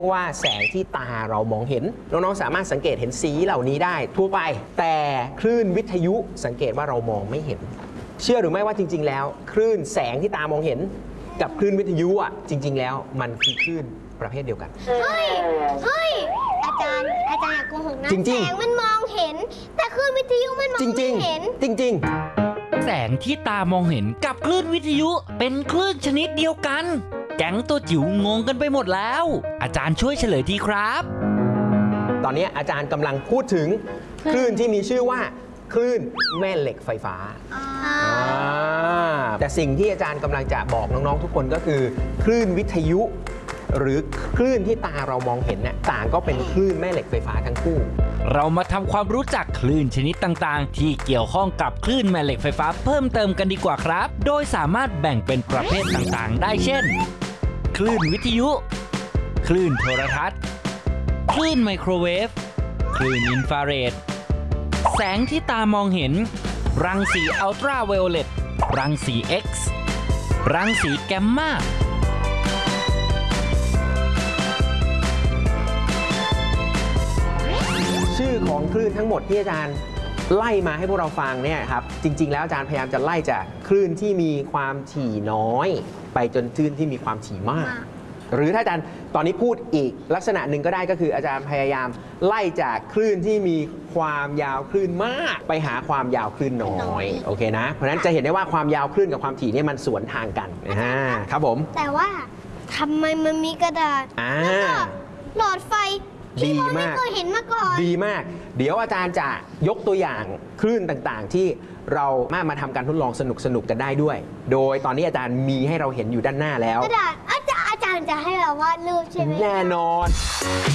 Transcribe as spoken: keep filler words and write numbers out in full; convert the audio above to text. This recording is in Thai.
ว่าแสงที่ตาเรามองเห็นน้องๆสามารถสังเกตเห็นสีเหล่านี้ได้ทั่วไปแต่คลื่นวิทยุสังเกตว่าเรามองไม่เห็นเชื่อหรือไม่ว่าจริงๆแล้วคลื่นแสงที่ตามองเห็นกับคลื่นวิทยุอ่ะจริงๆแล้วมันคือคลื่นประเภทเดียวกันเฮ้ยเฮ้ยอาจารย์อาจารย์อย่าโกหกนะแสงมันมองเห็นแต่คลื่นวิทยุมันมองไม่เห็นจริงๆแสงที่ตามองเห็นกับคลื่นวิทยุเป็นคลื่นชนิดเดียวกันแก๊งตัวจิ๋วงงกันไปหมดแล้วอาจารย์ช่วยเฉลยทีครับตอนนี้อาจารย์กำลังพูดถึงคลื่นที่มีชื่อว่าคลื่นแม่เหล็กไฟฟ้าแต่สิ่งที่อาจารย์กำลังจะบอกน้องๆทุกคนก็คือคลื่นวิทยุหรือคลื่นที่ตาเรามองเห็นเนี่ยต่างก็เป็นคลื่นแม่เหล็กไฟฟ้าทั้งคู่เรามาทำความรู้จักคลื่นชนิดต่างๆที่เกี่ยวข้องกับคลื่นแม่เหล็กไฟฟ้าเพิ่มเติมกันดีกว่าครับโดยสามารถแบ่งเป็นประเภทต่างๆได้เช่นคลื่นวิทยุคลื่นโทรทัศน์คลื่นไมโครเวฟคลื่นอินฟราเรดแสงที่ตามองเห็นรังสีอัลตราไวโอเลตรังสี X รังสีแกมมาชื่อของคลื่นทั้งหมดที่อาจารย์ไล่มาให้พวกเราฟังเนี่ยครับจริงๆแล้วอาจารย์พยายามจะไล่จากคลื่นที่มีความถี่น้อยไปจนคลื่นที่มีความถี่มากหรือถ้าอาจารย์ตอนนี้พูดอีกลักษณะหนึ่งก็ได้ก็คืออาจารย์พยายามไล่จากคลื่นที่มีความยาวคลื่นมากไปหาความยาวคลื่นน้อยโอเคนะเพราะฉะนั้นจะเห็นได้ว่าความยาวคลื่นกับความถี่นี่มันสวนทางกันนะฮะครับผมแต่ว่าทำไมมันมีกระดาษแล้วก็หลอดไฟดีมากไม่เคยเห็นมาก่อนดีมากเดี๋ยวอาจารย์จะยกตัวอย่างคลื่นต่างๆที่เรามามาทำการทดลองสนุกๆกันได้ด้วยโดยตอนนี้อาจารย์มีให้เราเห็นอยู่ด้านหน้าแล้วกระดาษอาจารย์อาจารย์จะให้เราวาดรูปใช่ไหมแน่นอน